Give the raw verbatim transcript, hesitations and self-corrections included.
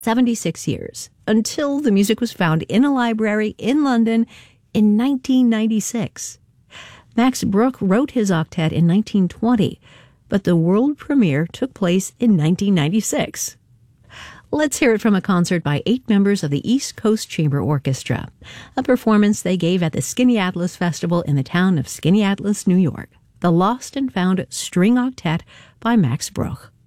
seventy-six years, until the music was found in a library in London in nineteen ninety-six. Max Bruch wrote his octet in nineteen twenty, but the world premiere took place in nineteen ninety-six. Let's hear it from a concert by eight members of the East Coast Chamber Orchestra, a performance they gave at the Skaneateles Festival in the town of Skaneateles, New York. The Lost and Found String Octet by Max Bruch.